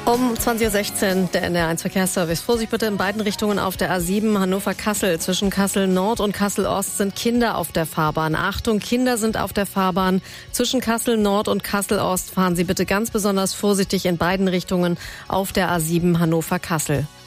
Um 20.16 Uhr der NDR1 Verkehrsservice. Vorsicht bitte in beiden Richtungen auf der A7 Hannover-Kassel. Zwischen Kassel-Nord und Kassel-Ost sind Kinder auf der Fahrbahn. Achtung, Kinder sind auf der Fahrbahn. Zwischen Kassel-Nord und Kassel-Ost fahren Sie bitte ganz besonders vorsichtig in beiden Richtungen auf der A7 Hannover-Kassel.